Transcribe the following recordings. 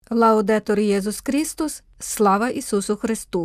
Лаудетор Єсус Христос, слава Ісусу Христу!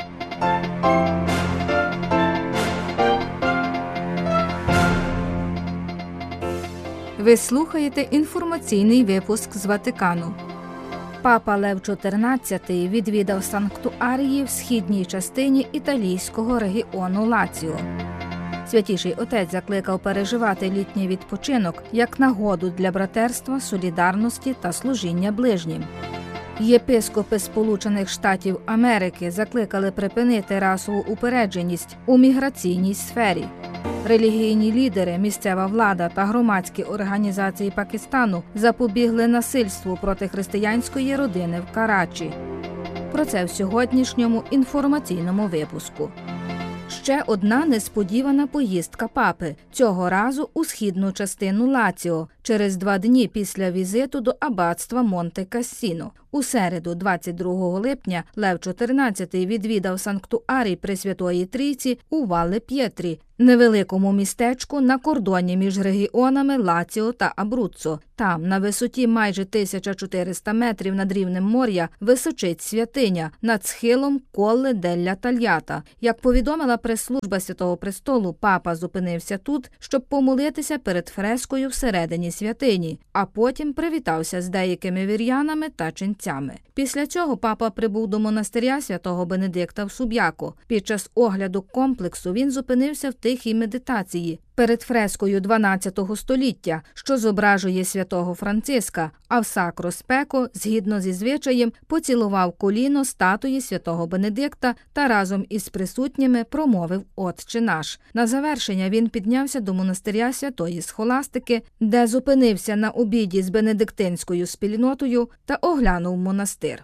Ви слухаєте інформаційний випуск з Ватикану. Папа Лев XIV відвідав санктуарії в східній частині італійського регіону Лаціо. Святіший Отець закликав переживати літній відпочинок як нагоду для братерства, солідарності та служіння ближнім. Єпископи Сполучених Штатів Америки закликали припинити расову упередженість у міграційній сфері. Релігійні лідери, місцева влада та громадські організації Пакистану запобігли насильству проти християнської родини в Карачі. Про це в сьогоднішньому інформаційному випуску. Ще одна несподівана поїздка папи, цього разу у східну частину Лаціо, через 2 дні після візиту до аббатства Монте-Кассіно. У середу, 22 липня, Лев XIV відвідав санктуарій Пресвятої Трійці у Валле-П'єтрі, невеликому містечку на кордоні між регіонами Лаціо та Абруццо. Там, на висоті майже 1400 метрів над рівнем моря, височить святиня над схилом Колле делля Тальята. Як повідомила прес-служба Святого Престолу, папа зупинився тут, щоб помолитися перед фрескою всередині святині, а потім привітався з деякими вір'янами та ченцями. Після цього папа прибув до монастиря святого Бенедикта в Суб'яко. Під час огляду комплексу він зупинився в тихій медитації перед фрескою 12 століття, що зображує святого Франциска, а в Сакро Спеко, згідно зі звичаєм, поцілував коліно статуї святого Бенедикта та разом із присутніми промовив «Отче наш». На завершення він піднявся до монастиря святої Схоластики, де зупинився на обіді з бенедиктинською спільнотою та оглянув монастир.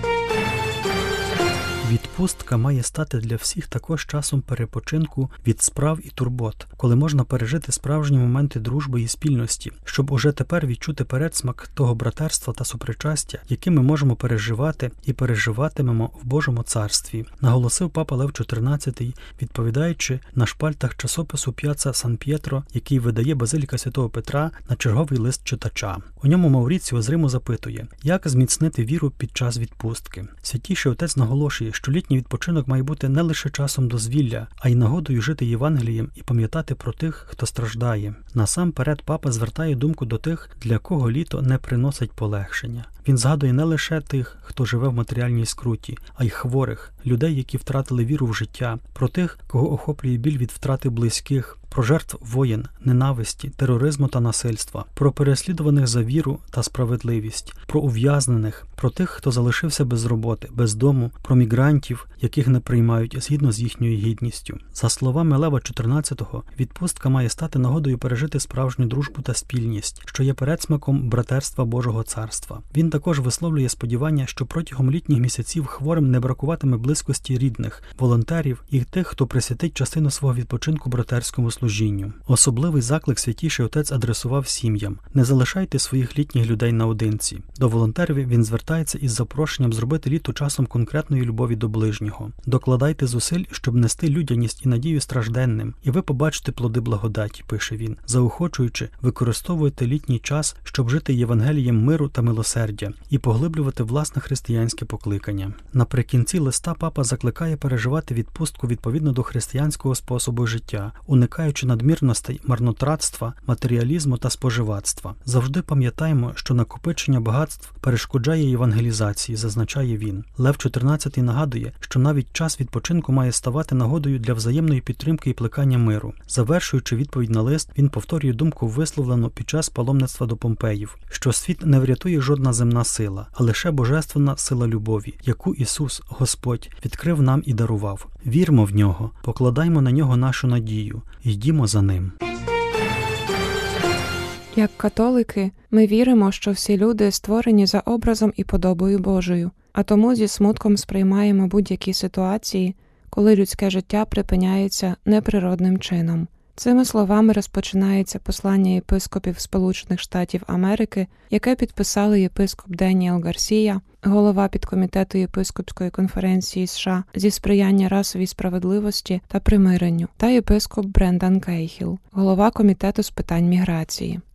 Відпустка має стати для всіх також часом перепочинку від справ і турбот, коли можна пережити справжні моменти дружби і спільності, щоб уже тепер відчути передсмак того братерства та супричастя, яке ми можемо переживати і переживатимемо в Божому царстві, наголосив папа Лев XIV, відповідаючи на шпальтах часопису П'яцца Сан П'єтро, який видає Базиліка Святого Петра, на черговий лист читача. У ньому Мауріціо з Риму запитує, як зміцнити віру під час відпустки. Святіший Отець наголошує, що літній відпочинок має бути не лише часом дозвілля, а й нагодою жити Євангелієм і пам'ятати про тих, хто страждає. Насамперед папа звертає думку до тих, для кого літо не приносить полегшення. Він згадує не лише тих, хто живе в матеріальній скруті, а й хворих, людей, які втратили віру в життя, про тих, кого охоплює біль від втрати близьких, про жертв воєн, ненависті, тероризму та насильства, про переслідуваних за віру та справедливість, про ув'язнених, про тих, хто залишився без роботи, без дому, про мігрантів, яких не приймають згідно з їхньою гідністю. За словами Лева XIV, відпустка має стати нагодою пережити справжню дружбу та спільність, що є передсмаком братерства Божого царства. Він також висловлює сподівання, що протягом літніх місяців хворим не бракуватиме близькості рідних, волонтерів і тих, хто присвятить частину свого відпочинку братерському служінню. Особливий заклик Святіший Отець адресував сім'ям. Не залишайте своїх літніх людей наодинці. До волонтерів він звертається із запрошенням зробити літо часом конкретної любові до ближнього. Докладайте зусиль, щоб нести людяність і надію стражденним, і ви побачите плоди благодаті, пише він. Заохочуючи, використовуйте літній час, щоб жити Євангелієм миру та милосердя і поглиблювати власне християнське покликання. Наприкінці листа папа закликає переживати відпустку відповідно до християнського способу життя, уникаючи надмірностей, марнотратства, матеріалізму та споживацтва. Завжди пам'ятаємо, що накопичення багатств перешкоджає євангелізації, зазначає він. Лев XIV нагадує, що навіть час відпочинку має ставати нагодою для взаємної підтримки і плекання миру. Завершуючи відповідь на лист, він повторює думку, висловлену під час паломництва до Помпеїв, що світ не врятує жодна земна сила, а лише божественна сила любові, яку Ісус, Господь, відкрив нам і дарував. Вірмо в Нього, покладаймо на Нього нашу надію, йдімо за Ним. Як католики, ми віримо, що всі люди створені за образом і подобою Божою, а тому зі смутком сприймаємо будь-які ситуації, коли людське життя припиняється неприродним чином. Цими словами розпочинається послання єпископів Сполучених Штатів Америки, яке підписали єпископ Деніел Гарсія, голова підкомітету Єпископської конференції США зі сприяння расовій справедливості та примиренню, та єпископ Брендан Кейхіл, голова комітету з питань міграції.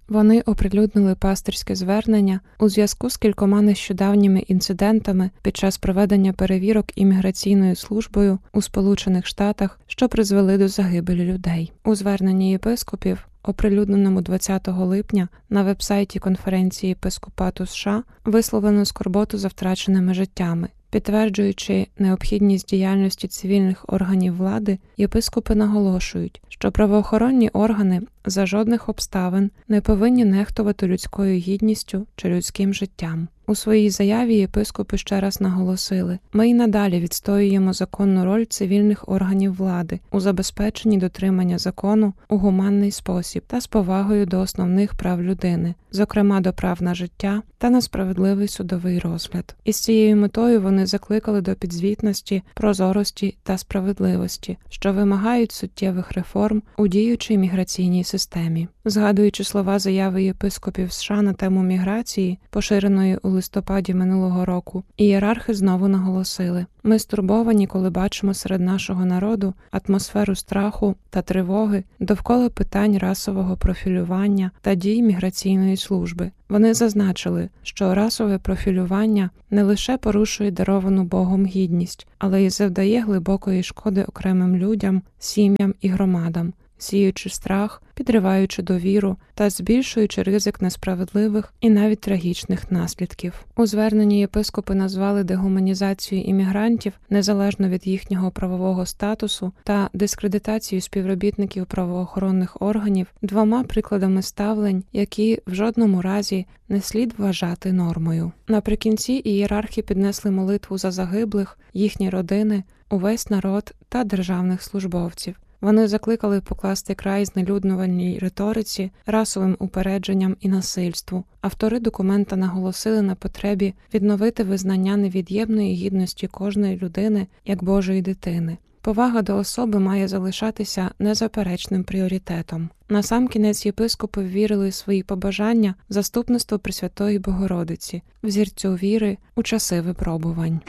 Вони оприлюднили пастирське звернення у зв'язку з кількома нещодавніми інцидентами під час проведення перевірок імміграційною службою у Сполучених Штатах, що призвели до загибелі людей. У зверненні єпископів, оприлюдненому 20 липня на вебсайті Конференції єпископату США, висловлено скорботу за втраченими життями. Підтверджуючи необхідність діяльності цивільних органів влади, єпископи наголошують, що правоохоронні органи за жодних обставин не повинні нехтувати людською гідністю чи людським життям. У своїй заяві єпископи ще раз наголосили: «Ми й надалі відстоюємо законну роль цивільних органів влади у забезпеченні дотримання закону у гуманний спосіб та з повагою до основних прав людини, зокрема до прав на життя та на справедливий судовий розгляд». Із цією метою вони закликали до підзвітності, прозорості та справедливості, що вимагають суттєвих реформ у діючій міграційній системі. Згадуючи слова заяви єпископів США на тему міграції, поширеної у листопаді минулого року, ієрархи знову наголосили: «Ми стурбовані, коли бачимо серед нашого народу атмосферу страху та тривоги довкола питань расового профілювання та дій міграційної служби». Вони зазначили, що расове профілювання не лише порушує даровану Богом гідність, але й завдає глибокої шкоди окремим людям, сім'ям і громадам, сіючи страх, підриваючи довіру та збільшуючи ризик несправедливих і навіть трагічних наслідків. У зверненні єпископи назвали дегуманізацію іммігрантів, незалежно від їхнього правового статусу, та дискредитацію співробітників правоохоронних органів двома прикладами ставлень, які в жодному разі не слід вважати нормою. Наприкінці ієрархи піднесли молитву за загиблих, їхні родини, увесь народ та державних службовців. Вони закликали покласти край знелюднювальній риториці, расовим упередженням і насильству. Автори документа наголосили на потребі відновити визнання невід'ємної гідності кожної людини як Божої дитини. Повага до особи має залишатися незаперечним пріоритетом. Насамкінець єпископи ввірили свої побажання в заступництво Пресвятої Богородиці, взірцю віри у часи випробувань.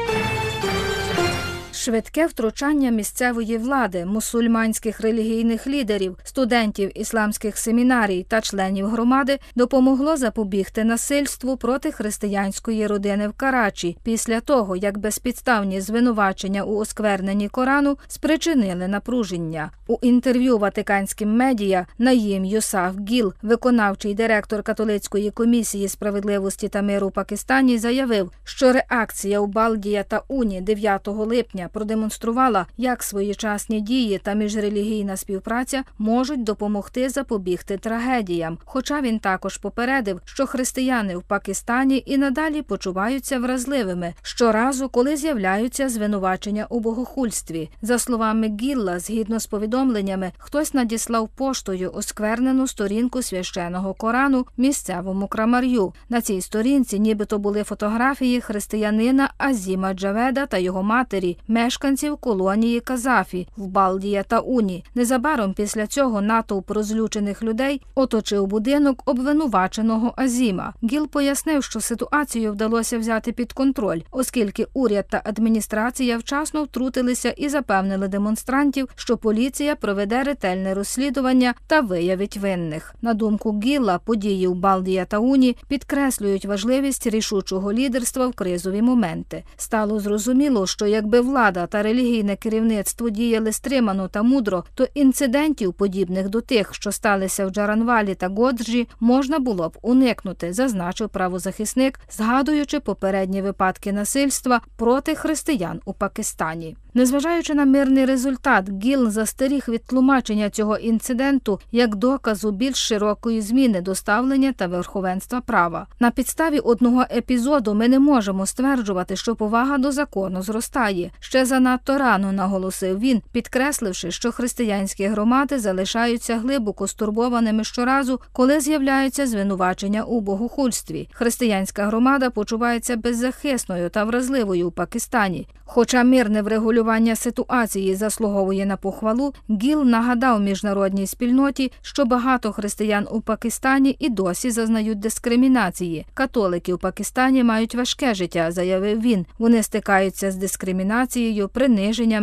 Швидке втручання місцевої влади, мусульманських релігійних лідерів, студентів ісламських семінарій та членів громади допомогло запобігти насильству проти християнської родини в Карачі після того, як безпідставні звинувачення у оскверненні Корану спричинили напруження. У інтерв'ю ватиканським медіа Наїм Юсаф Гіл, виконавчий директор Католицької комісії справедливості та миру в Пакистані, заявив, що реакція у Балдія та Уні 9 липня продемонструвала, як своєчасні дії та міжрелігійна співпраця можуть допомогти запобігти трагедіям. Хоча він також попередив, що християни в Пакистані і надалі почуваються вразливими щоразу, коли з'являються звинувачення у богохульстві. За словами Гілла, згідно з повідомленнями, хтось надіслав поштою осквернену сторінку священного Корану місцевому крамарю. На цій сторінці нібито були фотографії християнина Азіма Джаведа та його матері, мешканців колонії Казафі в Балдія та Уні. Незабаром після цього натовп розлючених людей оточив будинок обвинуваченого Азіма. Гіл пояснив, що ситуацію вдалося взяти під контроль, оскільки уряд та адміністрація вчасно втрутилися і запевнили демонстрантів, що поліція проведе ретельне розслідування та виявить винних. На думку Гілла, події в Балдія та Уні підкреслюють важливість рішучого лідерства в кризові моменти. Стало зрозуміло, що якби влада та релігійне керівництво діяли стримано та мудро, то інцидентів, подібних до тих, що сталися в Джаранвалі та Годжі, можна було б уникнути, зазначив правозахисник, згадуючи попередні випадки насильства проти християн у Пакистані. Незважаючи на мирний результат, Гіл застеріг від тлумачення цього інциденту як доказу більш широкої зміни до ставлення та верховенства права. На підставі одного епізоду ми не можемо стверджувати, що повага до закону зростає. Ще занадто рано, наголосив він, підкресливши, що християнські громади залишаються глибоко стурбованими щоразу, коли з'являються звинувачення у богохульстві. Християнська громада почувається беззахисною та вразливою у Пакистані. Хоча мирне врегулювання ситуації заслуговує на похвалу, Гіл нагадав міжнародній спільноті, що багато християн у Пакистані і досі зазнають дискримінації. Католики у Пакистані мають важке життя, заявив він. Вони стикаються з дискримінацією, приниженнями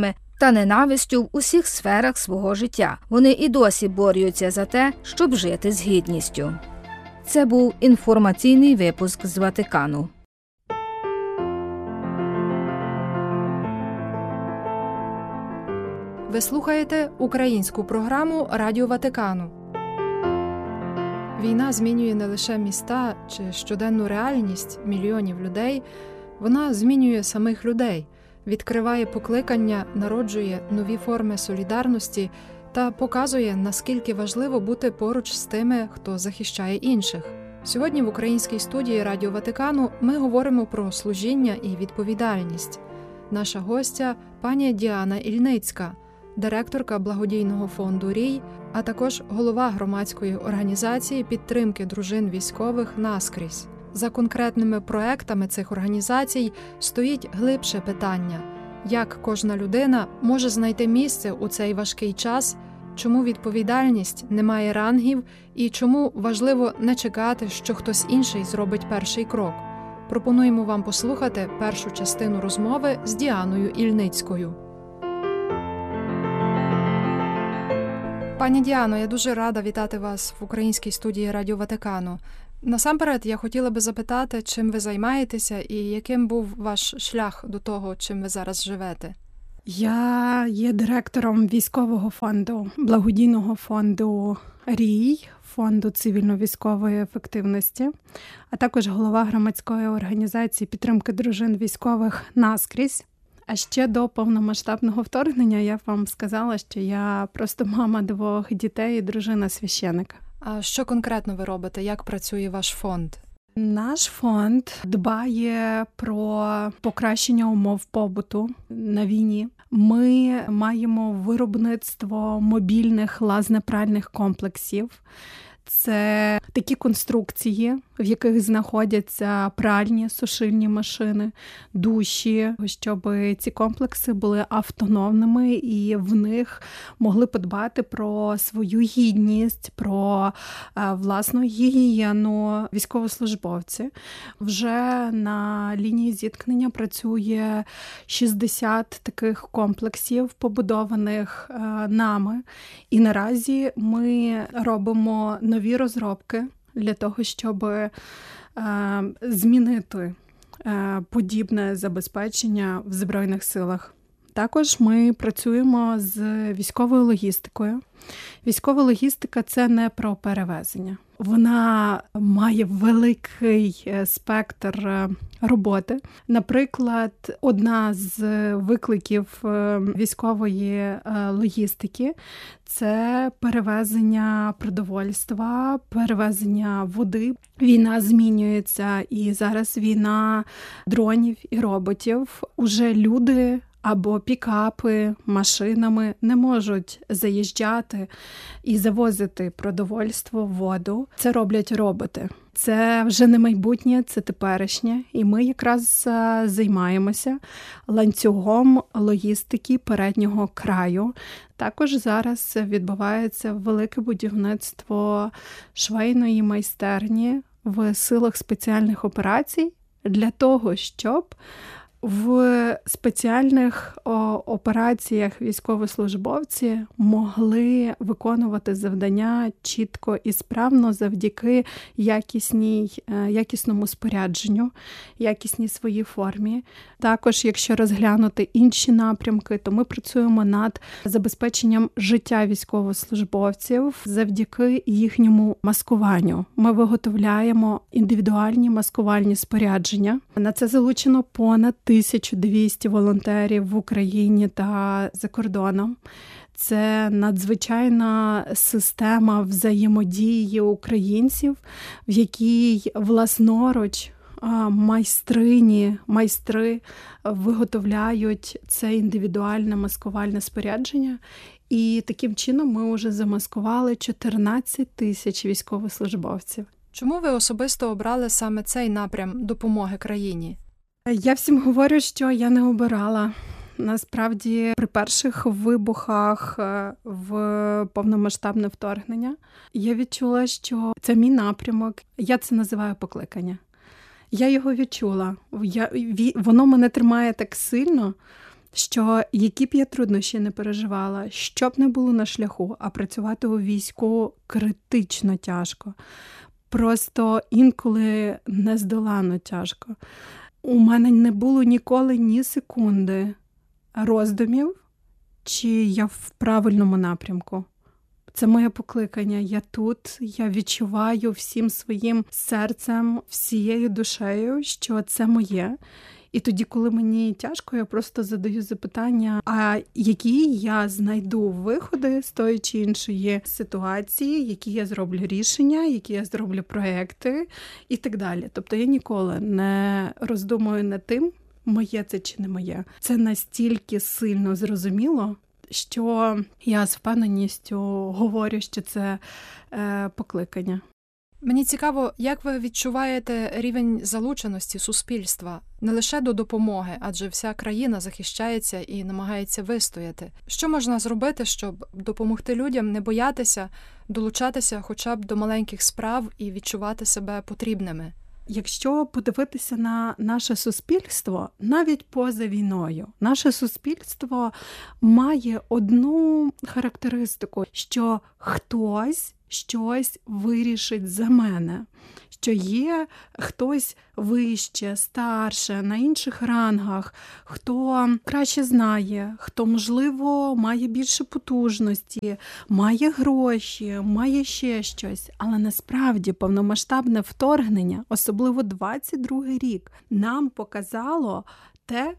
та ненавистю в усіх сферах свого життя. Вони і досі борються за те, щоб жити з гідністю. Це був інформаційний випуск з Ватикану. Ви слухаєте українську програму Радіо Ватикану. Війна змінює не лише міста чи щоденну реальність мільйонів людей, вона змінює самих людей, відкриває покликання, народжує нові форми солідарності та показує, наскільки важливо бути поруч з тими, хто захищає інших. Сьогодні в українській студії Радіо Ватикану ми говоримо про служіння і відповідальність. Наша гостя – пані Діана Ільницька, директорка благодійного фонду «Рій», а також голова громадської організації підтримки дружин військових «Наскрізь». За конкретними проектами цих організацій стоїть глибше питання – як кожна людина може знайти місце у цей важкий час, чому відповідальність не має рангів і чому важливо не чекати, що хтось інший зробить перший крок. Пропонуємо вам послухати першу частину розмови з Діаною Ільницькою. Пані Діано, я дуже рада вітати вас в українській студії Радіо Ватикану. Насамперед, я хотіла би запитати, чим ви займаєтеся і яким був ваш шлях до того, чим ви зараз живете? Я є директором військового фонду, благодійного фонду «Рій», фонду цивільно-військової ефективності, а також голова громадської організації підтримки дружин військових «Наскрізь». А ще до повномасштабного вторгнення я вам сказала, що я просто мама 2 дітей і дружина священика. А що конкретно ви робите? Як працює ваш фонд? Наш фонд дбає про покращення умов побуту на війні. Ми маємо виробництво мобільних лазнепральних комплексів. Це такі конструкції, в яких знаходяться пральні, сушильні машини, душі, щоб ці комплекси були автономними і в них могли подбати про свою гідність, про власну гігієну військовослужбовці. Вже на лінії зіткнення працює 60 таких комплексів, побудованих нами. І наразі ми робимо нові розробки для того, щоб змінити подібне забезпечення в Збройних силах. Також ми працюємо з військовою логістикою. Військова логістика – це не про перевезення. Вона має великий спектр роботи. Наприклад, одна з викликів військової логістики – це перевезення продовольства, перевезення води. Війна змінюється, і зараз війна дронів і роботів. Уже люди або пікапи машинами не можуть заїжджати і завозити продовольство, воду. Це роблять роботи. Це вже не майбутнє, це теперішнє. І ми якраз займаємося ланцюгом логістики переднього краю. Також зараз відбувається велике будівництво швейної майстерні в силах спеціальних операцій для того, щоб в спеціальних операціях військовослужбовці могли виконувати завдання чітко і справно завдяки якісному спорядженню, якісній своїй формі. Також, якщо розглянути інші напрямки, то ми працюємо над забезпеченням життя військовослужбовців завдяки їхньому маскуванню. Ми виготовляємо індивідуальні маскувальні спорядження. На це залучено понад 1200 волонтерів в Україні та за кордоном. Це надзвичайна система взаємодії українців, в якій власноруч майстри виготовляють це індивідуальне маскувальне спорядження. І таким чином ми вже замаскували 14 тисяч військовослужбовців. Чому ви особисто обрали саме цей напрям допомоги країні? Я всім говорю, що я не обирала. Насправді, при перших вибухах в повномасштабне вторгнення я відчула, що це мій напрямок. Я це називаю покликання. Я його відчула. Воно мене тримає так сильно, що які б я труднощі не переживала, що б не було на шляху, а працювати у війську критично тяжко. Просто інколи нездоланно тяжко. У мене не було ніколи ні секунди роздумів, чи я в правильному напрямку. Це моє покликання. Я тут, я відчуваю всім своїм серцем, всією душею, що це моє. І тоді, коли мені тяжко, я просто задаю запитання, а які я знайду виходи з тої чи іншої ситуації, які я зроблю рішення, які я зроблю проекти і так далі. Тобто я ніколи не роздумую над тим, моє це чи не моє. Це настільки сильно зрозуміло, що я з впевненістю говорю, що це покликання. Мені цікаво, як ви відчуваєте рівень залученості суспільства не лише до допомоги, адже вся країна захищається і намагається вистояти. Що можна зробити, щоб допомогти людям не боятися долучатися хоча б до маленьких справ і відчувати себе потрібними? Якщо подивитися на наше суспільство, навіть поза війною, наше суспільство має одну характеристику, що хтось щось вирішить за мене, що є хтось вище, старше, на інших рангах, хто краще знає, хто, можливо, має більше потужності, має гроші, має ще щось. Але насправді повномасштабне вторгнення, особливо 22-й рік, нам показало те,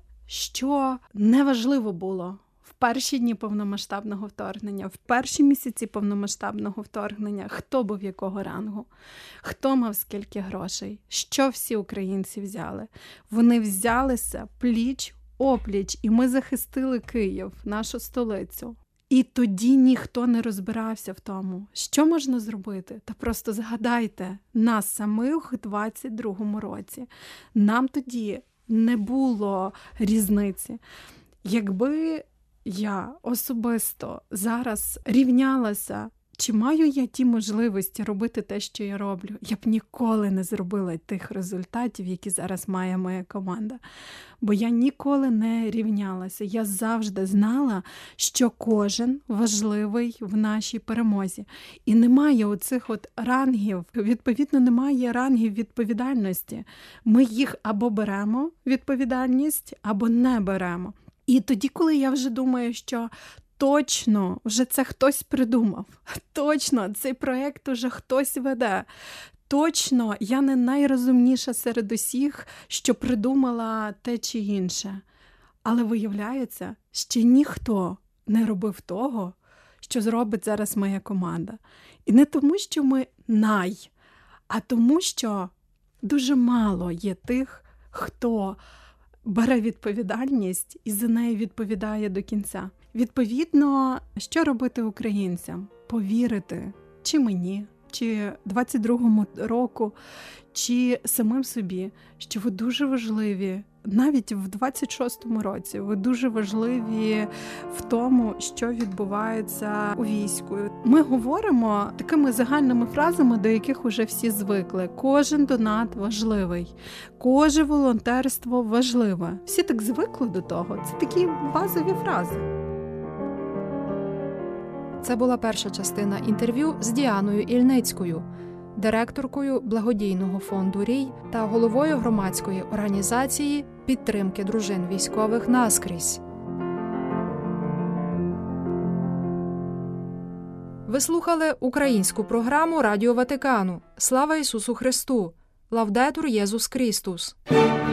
що неважливо було в перші дні повномасштабного вторгнення, в перші місяці повномасштабного вторгнення, хто був якого рангу, хто мав скільки грошей, що всі українці взяли. Вони взялися пліч-опліч, і ми захистили Київ, нашу столицю. І тоді ніхто не розбирався в тому, що можна зробити. Та просто згадайте нас самих у 22-му році. Нам тоді не було різниці. Якби я особисто зараз рівнялася, чи маю я ті можливості робити те, що я роблю, я б ніколи не зробила тих результатів, які зараз має моя команда. Бо я ніколи не рівнялася. Я завжди знала, що кожен важливий в нашій перемозі. І немає оцих от рангів, відповідно, немає рангів відповідальності. Ми їх або беремо, відповідальність, або не беремо. І тоді, коли я вже думаю, що точно вже це хтось придумав, точно цей проєкт уже хтось веде, точно я не найрозумніша серед усіх, що придумала те чи інше. Але виявляється, ще ніхто не робив того, що зробить зараз моя команда. І не тому, що ми а тому, що дуже мало є тих, хто бере відповідальність і за неї відповідає до кінця. Відповідно, що робити українцям? Повірити, чи мені, чи 22-му року, чи самим собі, що ви дуже важливі, навіть в 26-му році, ви дуже важливі в тому, що відбувається у війську. Ми говоримо такими загальними фразами, до яких уже всі звикли. Кожен донат важливий, кожне волонтерство важливе. Всі так звикли до того. Це такі базові фрази. Це була перша частина інтерв'ю з Діаною Ільницькою, директоркою благодійного фонду «Рій» та головою громадської організації підтримки дружин військових «Наскрізь». Ви слухали українську програму Радіо Ватикану. Слава Ісусу Христу! Лавдетур Єсус Крістус!